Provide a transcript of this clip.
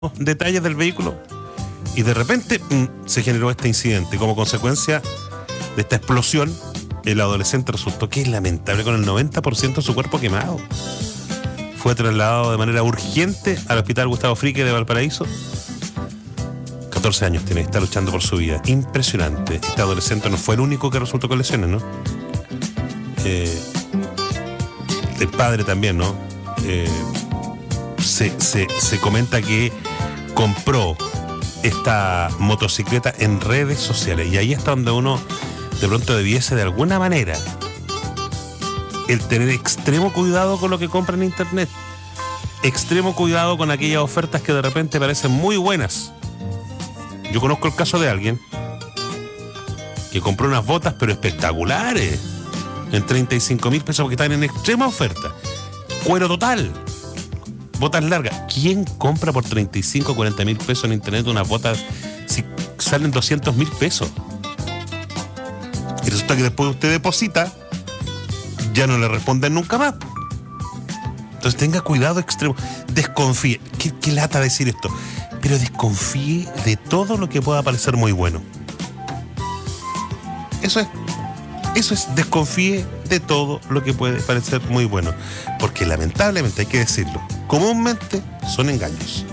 detalles del vehículo y de repente se generó este incidente. Como consecuencia de esta explosión, el adolescente resultó que es lamentable, con el 90% de su cuerpo quemado. Fue trasladado de manera urgente al Hospital Gustavo Fricke de Valparaíso. 14 años tiene, está luchando por su vida. Impresionante. Este adolescente no fue el único que resultó con lesiones, ¿no? El padre también, ¿no? Se comenta que compró esta motocicleta en redes sociales, y ahí está donde uno de pronto debiese de alguna manera el tener extremo cuidado con lo que compra en internet, extremo cuidado con aquellas ofertas que de repente parecen muy buenas. Yo conozco el caso de alguien que compró unas botas pero espectaculares en 35.000 pesos porque están en extrema oferta, cuero total, botas largas. ¿Quién compra por 35 o 40.000 pesos en internet unas botas si salen 200.000 pesos? Y resulta que después usted deposita, ya no le responden nunca más. Entonces tenga cuidado extremo, desconfíe. ¿Qué lata decir esto? Pero desconfíe de todo lo que pueda parecer muy bueno. Eso es, desconfíe de todo lo que puede parecer muy bueno. Porque lamentablemente, hay que decirlo, comúnmente son engaños.